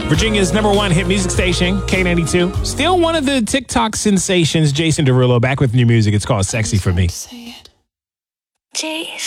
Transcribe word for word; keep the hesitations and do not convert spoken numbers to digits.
Virginia's number one hit music station, K ninety-two. Still one of the TikTok sensations, Jason Derulo, back with new music. It's called Sexy for Me. Jason.